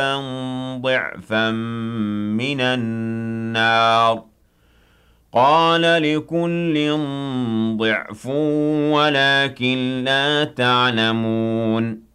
ضعفا من النار قال لكل ضعف ولكن لا تعلمون